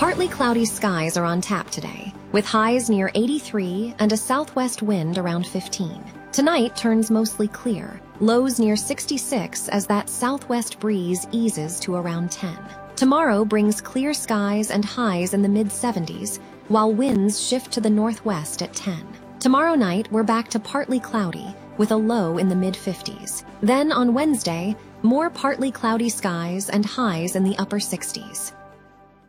Partly cloudy skies are on tap today, with highs near 83 and a southwest wind around 15. Tonight turns mostly clear, lows near 66 as that southwest breeze eases to around 10. Tomorrow brings clear skies and highs in the mid-70s, while winds shift to the northwest at 10. Tomorrow night, we're back to partly cloudy, with a low in the mid-50s. Then on Wednesday, more partly cloudy skies and highs in the upper 60s.